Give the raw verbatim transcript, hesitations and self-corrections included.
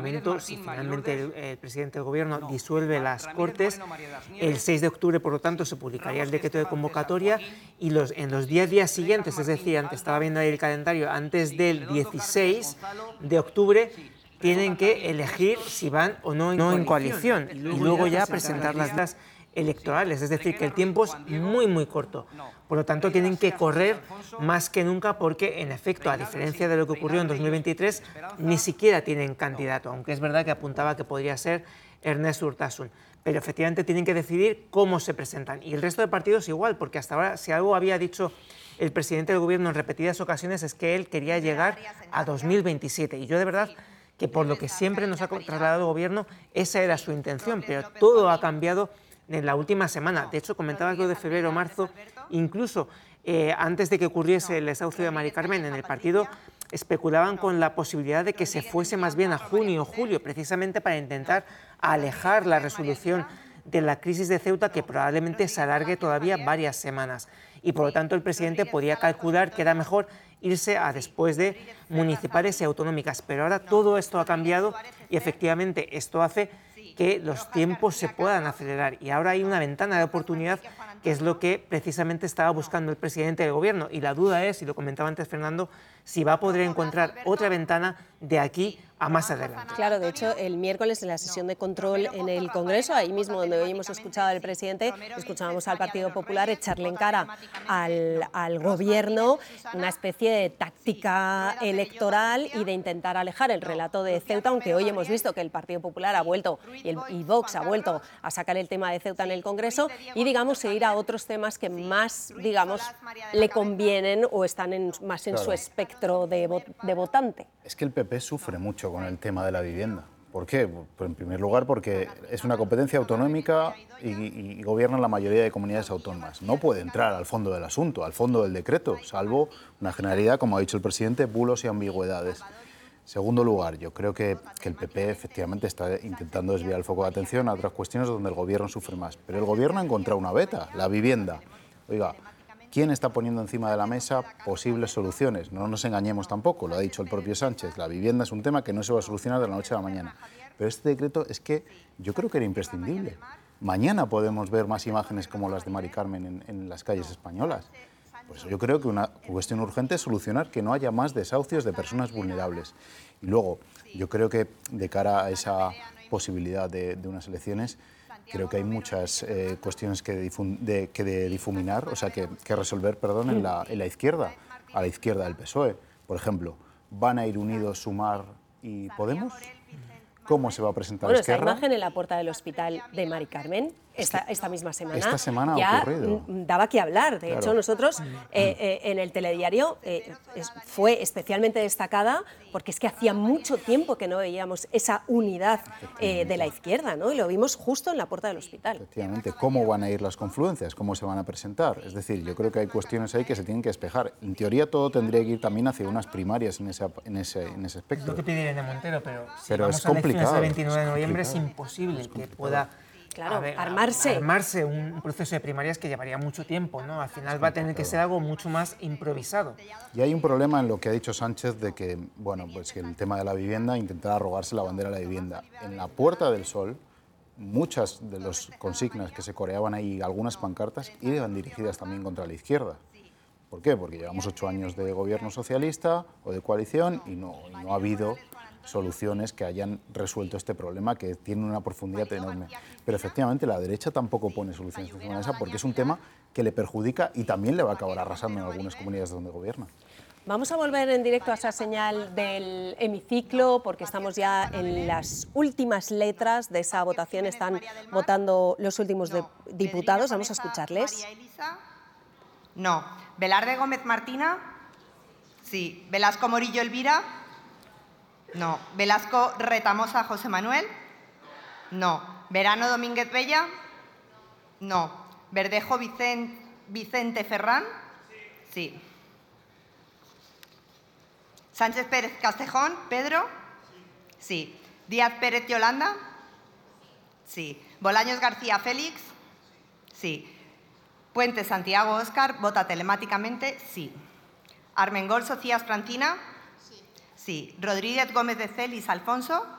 Parlamento, si finalmente el, el presidente del Gobierno disuelve las Cortes, el seis de octubre, por lo tanto, se publicaría el decreto de convocatoria y los, en los diez días siguientes, es decir, antes estaba viendo ahí el calendario, antes del dieciséis de octubre, tienen que elegir si van o no en, no en coalición y luego ya presentar las listas electorales, es decir, que el tiempo es muy muy corto. Por lo tanto, tienen que correr más que nunca porque, en efecto, a diferencia de lo que ocurrió en dos mil veintitrés, ni siquiera tienen candidato, aunque es verdad que apuntaba que podría ser Ernest Urtasun. Pero efectivamente tienen que decidir cómo se presentan. Y el resto de partidos igual, porque hasta ahora, si algo había dicho el presidente del Gobierno en repetidas ocasiones, es que él quería llegar a dos mil veintisiete. Y yo de verdad que por lo que siempre nos ha trasladado el Gobierno, esa era su intención, pero todo ha cambiado en la última semana. De hecho, comentabas lo de febrero o marzo, incluso eh, antes de que ocurriese el desahucio de Mari Carmen, en el partido especulaban con la posibilidad de que se fuese más bien a junio o julio, precisamente para intentar alejar la resolución de la crisis de Ceuta, que probablemente se alargue todavía varias semanas. Y por lo tanto el presidente podía calcular que era mejor irse a después de municipales y autonómicas. Pero ahora todo esto ha cambiado y efectivamente esto hace que los tiempos se puedan acelerar. Y ahora hay una ventana de oportunidad que es lo que precisamente estaba buscando el presidente del Gobierno. Y la duda es, y lo comentaba antes Fernando, si va a poder encontrar otra ventana de aquí a más adelante. Claro, de hecho, el miércoles en la sesión de control en el Congreso, ahí mismo donde hoy hemos escuchado al presidente, escuchábamos al Partido Popular echarle en cara al, al Gobierno una especie de táctica electoral y de intentar alejar el relato de Ceuta, aunque hoy hemos visto que el Partido Popular ha vuelto y, el, y Vox ha vuelto a sacar el tema de Ceuta en el Congreso y, digamos, seguir a otros temas que más, digamos, le convienen o están en, más en claro. su espectro de, de votante. Es que el P P sufre mucho con el tema de la vivienda. ¿Por qué? Pues en primer lugar porque es una competencia autonómica y, y, y gobierna la mayoría de comunidades autónomas. No puede entrar al fondo del asunto, al fondo del decreto, salvo una generalidad, como ha dicho el presidente, bulos y ambigüedades. Segundo lugar, yo creo que, que el P P efectivamente está intentando desviar el foco de atención a otras cuestiones donde el gobierno sufre más. Pero el gobierno ha encontrado una beta, la vivienda. Oiga, ¿quién está poniendo encima de la mesa posibles soluciones? No nos engañemos tampoco, lo ha dicho el propio Sánchez. La vivienda es un tema que no se va a solucionar de la noche a la mañana. Pero este decreto es que yo creo que era imprescindible. Mañana podemos ver más imágenes como las de Mari Carmen en, en las calles españolas. Por eso yo creo que una cuestión urgente es solucionar que no haya más desahucios de personas vulnerables. Y luego, yo creo que de cara a esa posibilidad de, de unas elecciones, creo que hay muchas eh, cuestiones que, difun de, que de difuminar, o sea, que, que resolver, perdón, en la, en la izquierda, a la izquierda del P S O E. Por ejemplo, ¿van a ir unidos Sumar y Podemos? ¿Cómo se va a presentar bueno, Esquerra? Esta imagen en la puerta del hospital de Mari Carmen, esta, esta misma semana, esta semana ya ha ocurrido. daba que hablar. De claro. hecho, nosotros eh, eh, en el telediario eh, es, fue especialmente destacada porque es que hacía mucho tiempo que no veíamos esa unidad eh, de la izquierda, ¿no? Y lo vimos justo en la puerta del hospital. Efectivamente, ¿cómo van a ir las confluencias? ¿Cómo se van a presentar? Es decir, yo creo que hay cuestiones ahí que se tienen que despejar. En teoría, todo tendría que ir también hacia unas primarias en ese, en ese, en ese aspecto. Es lo que pide Irene Montero, pero si pero vamos es complicado. el veintinueve de noviembre es, es imposible es que pueda claro, ver, armarse. armarse un proceso de primarias que llevaría mucho tiempo, ¿no? Al final va a tener que ser algo mucho más improvisado. Y hay un problema en lo que ha dicho Sánchez de que, bueno, pues que el tema de la vivienda, intentar arrogarse la bandera de la vivienda. En la Puerta del Sol, muchas de las consignas que se coreaban ahí, algunas pancartas, iban dirigidas también contra la izquierda. ¿Por qué? Porque llevamos ocho años de gobierno socialista o de coalición y no, y no ha habido soluciones que hayan resuelto este problema que tiene una profundidad enorme. Pero efectivamente la derecha tampoco pone soluciones encima de la mesa porque es un tema que le perjudica y también le va a acabar arrasando en algunas comunidades donde gobierna. Vamos a volver en directo a esa señal del hemiciclo porque estamos ya en las últimas letras de esa votación. Están votando los últimos de diputados. Vamos a escucharles. No. Velarde Gómez Martina. Sí. Velasco Morillo Elvira. No. Velasco Retamosa José Manuel. No. Verano Domínguez Bella. No. Verdejo Vicente, Vicente Ferrán. Sí. Sánchez Pérez Castejón, Pedro. Sí. Díaz Pérez Yolanda. Sí. Bolaños García Félix. Sí. Puente Santiago Óscar, vota telemáticamente, sí. Armengol Socias Francina. Sí. Rodríguez Gómez de Celis Alfonso.